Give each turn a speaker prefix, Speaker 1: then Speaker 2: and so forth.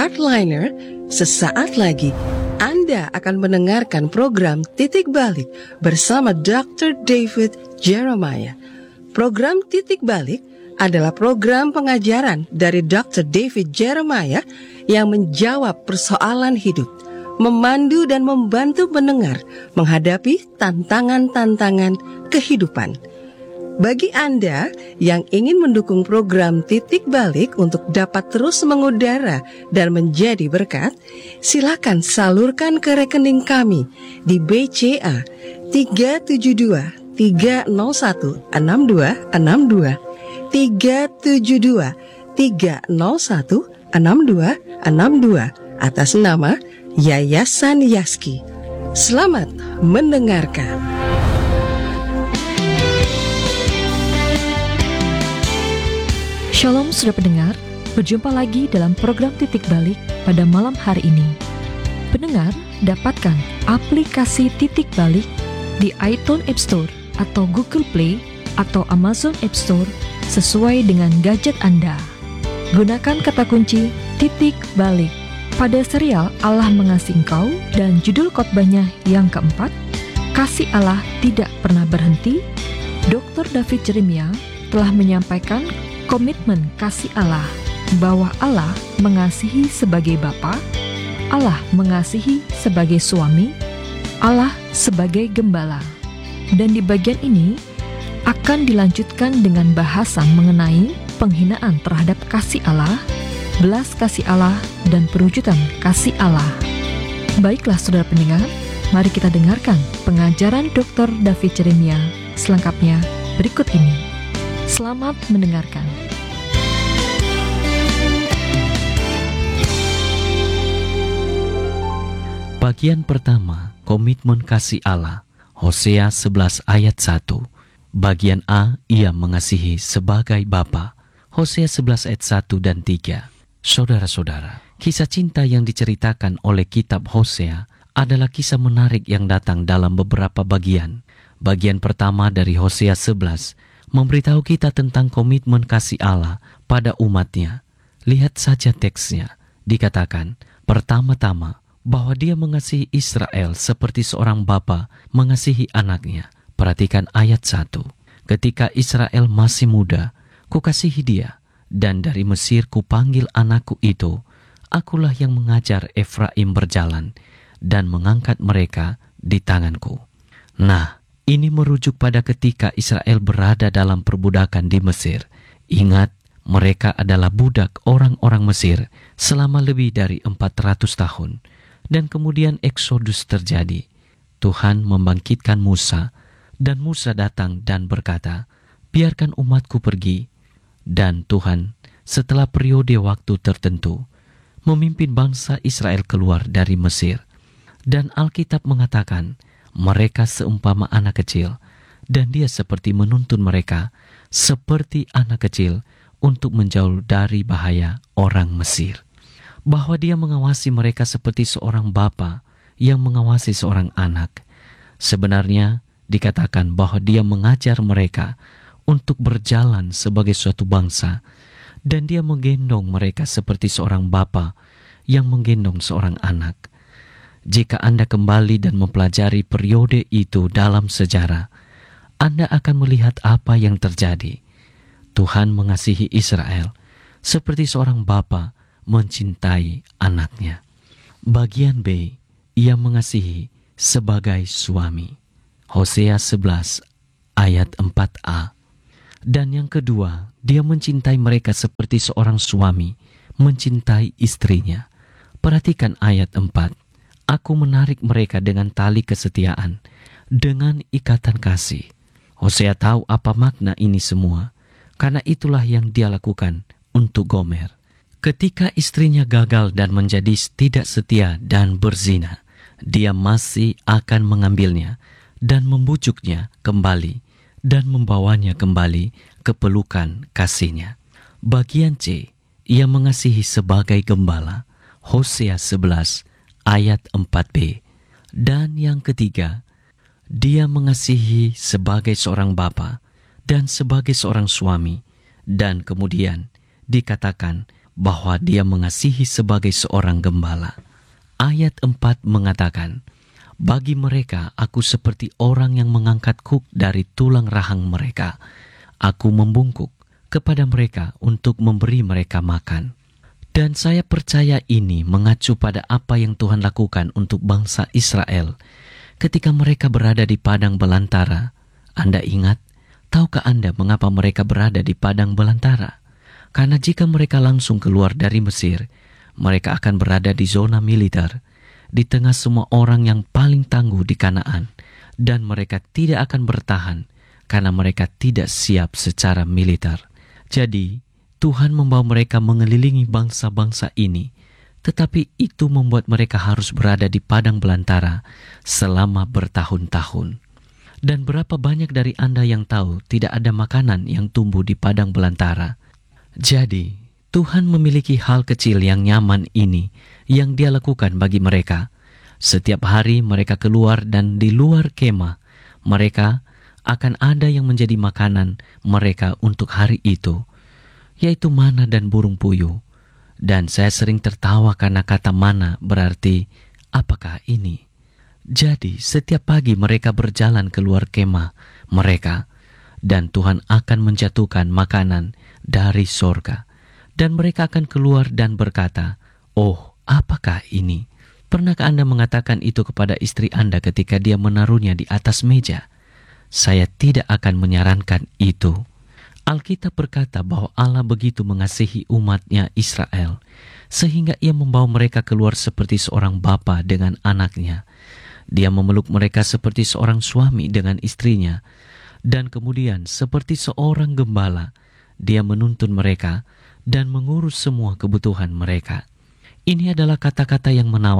Speaker 1: Heartliner, sesaat lagi Anda akan mendengarkan program Titik Balik bersama Dr. David Jeremiah. Program Titik Balik adalah program pengajaran dari Dr. David Jeremiah yang menjawab persoalan hidup, memandu dan membantu pendengar menghadapi tantangan-tantangan kehidupan. Bagi Anda yang ingin mendukung program Titik Balik untuk dapat terus mengudara dan menjadi berkat, silakan salurkan ke rekening kami di BCA 372 301 6262 372 301 6262 atas nama Yayasan Yaski. Selamat mendengarkan.
Speaker 2: Shalom sudah pendengar, berjumpa lagi dalam program Titik Balik pada malam hari ini. Pendengar, dapatkan aplikasi Titik Balik di iTunes App Store atau Google Play atau Amazon App Store sesuai dengan gadget Anda. Gunakan kata kunci Titik Balik. Pada serial Allah Mengasihi Engkau dan judul khotbahnya yang keempat, Kasih Allah Tidak Pernah Berhenti, Dr. David Jeremiah telah menyampaikan komitmen kasih Allah, bahwa Allah mengasihi sebagai Bapa, Allah mengasihi sebagai suami, Allah sebagai gembala. Dan di bagian ini akan dilanjutkan dengan bahasan mengenai penghinaan terhadap kasih Allah, belas kasih Allah, dan perwujudan kasih Allah. Baiklah saudara pendengar, mari kita dengarkan pengajaran Dr. David Jeremiah selengkapnya berikut ini. Selamat mendengarkan.
Speaker 3: Bagian pertama, komitmen kasih Allah, Hosea 11 ayat 1. Bagian A, ia mengasihi sebagai Bapa, Hosea 11 ayat 1 dan 3. Saudara-saudara, kisah cinta yang diceritakan oleh kitab Hosea adalah kisah menarik yang datang dalam beberapa bagian. Bagian pertama dari Hosea 11 memberitahu kita tentang komitmen kasih Allah pada umatnya. Lihat saja teksnya, dikatakan pertama-tama bahwa dia mengasihi Israel seperti seorang bapa mengasihi anaknya. Perhatikan ayat 1. Ketika Israel masih muda, kukasihi dia, dan dari Mesir kupanggil anakku itu. Akulah yang mengajar Efraim berjalan dan mengangkat mereka di tanganku. Nah, ini merujuk pada ketika Israel berada dalam perbudakan di Mesir. Ingat, mereka adalah budak orang-orang Mesir selama lebih dari 400 tahun. Dan kemudian Eksodus terjadi. Tuhan membangkitkan Musa, dan Musa datang dan berkata, biarkan umatku pergi. Dan Tuhan, setelah periode waktu tertentu, memimpin bangsa Israel keluar dari Mesir. Dan Alkitab mengatakan, mereka seumpama anak kecil, dan dia seperti menuntun mereka seperti anak kecil untuk menjauh dari bahaya orang Mesir. Bahwa dia mengawasi mereka seperti seorang bapa yang mengawasi seorang anak. Sebenarnya dikatakan bahwa dia mengajar mereka untuk berjalan sebagai suatu bangsa, dan dia menggendong mereka seperti seorang bapa yang menggendong seorang anak. Jika Anda kembali dan mempelajari periode itu dalam sejarah, Anda akan melihat apa yang terjadi. Tuhan mengasihi Israel seperti seorang bapa mencintai anaknya. Bagian B, ia mengasihi sebagai suami. Hosea 11 ayat 4a. Dan yang kedua, dia mencintai mereka seperti seorang suami mencintai istrinya. Perhatikan ayat 4. Aku menarik mereka dengan tali kesetiaan, dengan ikatan kasih. Hosea tahu apa makna ini semua, karena itulah yang dia lakukan untuk Gomer. Ketika istrinya gagal dan menjadi tidak setia dan berzina, dia masih akan mengambilnya dan membujuknya kembali dan membawanya kembali ke pelukan kasihnya. Bagian C, ia mengasihi sebagai gembala. Hosea 11 ayat 4b. Dan yang ketiga, dia mengasihi sebagai seorang bapa dan sebagai seorang suami. Dan kemudian dikatakan bahwa Dia mengasihi sebagai seorang gembala. Ayat 4 mengatakan, bagi mereka aku seperti orang yang mengangkat kuk dari tulang rahang mereka. Aku membungkuk kepada mereka untuk memberi mereka makan. Dan saya percaya ini mengacu pada apa yang Tuhan lakukan untuk bangsa Israel ketika mereka berada di padang belantara. Anda ingat? Tahukah Anda mengapa mereka berada di padang belantara? Karena jika mereka langsung keluar dari Mesir, mereka akan berada di zona militer, di tengah semua orang yang paling tangguh di Kanaan, dan mereka tidak akan bertahan karena mereka tidak siap secara militer. Jadi, Tuhan membawa mereka mengelilingi bangsa-bangsa ini, tetapi itu membuat mereka harus berada di padang belantara selama bertahun-tahun. Dan berapa banyak dari Anda yang tahu tidak ada makanan yang tumbuh di padang belantara? Jadi, Tuhan memiliki hal kecil yang nyaman ini yang Dia lakukan bagi mereka. Setiap hari mereka keluar dan di luar kemah, mereka akan ada yang menjadi makanan mereka untuk hari itu, yaitu mana dan burung puyuh. Dan saya sering tertawa karena kata mana berarti, apakah ini? Jadi setiap pagi mereka berjalan keluar kemah mereka, dan Tuhan akan menjatuhkan makanan dari sorga. Dan mereka akan keluar dan berkata, oh, apakah ini? Pernahkah Anda mengatakan itu kepada istri Anda ketika dia menaruhnya di atas meja? Saya tidak akan menyarankan itu. Alkitab berkata bahwa Allah begitu mengasihi umatnya Israel, sehingga Ia membawa mereka keluar seperti seorang bapa dengan anaknya. Dia memeluk mereka seperti seorang suami dengan istrinya, dan kemudian seperti seorang gembala, Dia menuntun mereka dan mengurus semua kebutuhan mereka. Ini adalah kata-kata yang menawan